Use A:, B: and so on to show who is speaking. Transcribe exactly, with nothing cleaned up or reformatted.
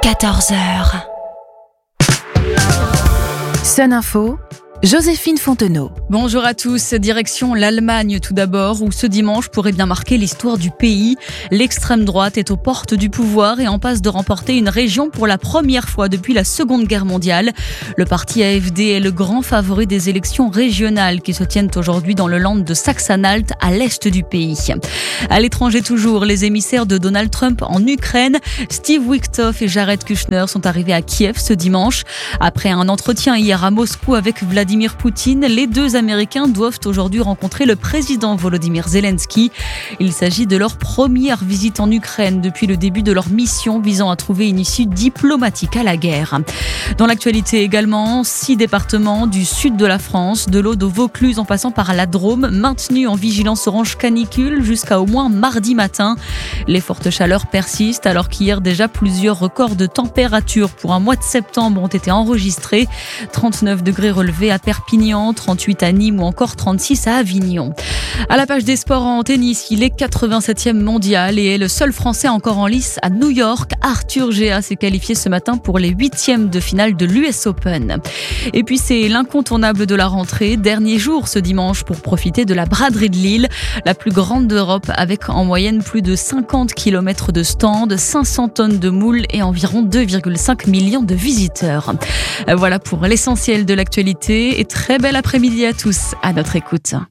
A: quatorze heures. Sun Info, Joséphine Fontenot.
B: Bonjour à tous, direction l'Allemagne tout d'abord, où ce dimanche pourrait bien marquer l'histoire du pays. L'extrême droite est aux portes du pouvoir et en passe de remporter une région pour la première fois depuis la Seconde Guerre mondiale. Le parti A F D est le grand favori des élections régionales qui se tiennent aujourd'hui dans le land de Saxe-Anhalt, à l'est du pays. À l'étranger toujours, les émissaires de Donald Trump en Ukraine, Steve Witkoff et Jared Kushner sont arrivés à Kiev ce dimanche. Après un entretien hier à Moscou avec Vladimir Poutine, les deux Américains doivent aujourd'hui rencontrer le président Volodymyr Zelensky. Il s'agit de leur première visite en Ukraine depuis le début de leur mission visant à trouver une issue diplomatique à la guerre. Dans l'actualité également, six départements du sud de la France, de l'Aude au Vaucluse en passant par la Drôme, maintenus en vigilance orange canicule jusqu'à au moins mardi matin. Les fortes chaleurs persistent alors qu'hier déjà plusieurs records de température pour un mois de septembre ont été enregistrés. trente-neuf degrés relevés à Perpignan, trente-huit à Nîmes ou encore trente-six à Avignon. À la page des sports en tennis, il est quatre-vingt-septième mondial et est le seul Français encore en lice à New York. Arthur Géas s'est qualifié ce matin pour les huitièmes de finale de l'U S Open. Et puis c'est l'incontournable de la rentrée, dernier jour ce dimanche pour profiter de la braderie de Lille, la plus grande d'Europe avec en moyenne plus de cinquante kilomètres de stands, cinq cents tonnes de moules et environ deux virgule cinq millions de visiteurs. Voilà pour l'essentiel de l'actualité et très bel après-midi à tous à notre écoute.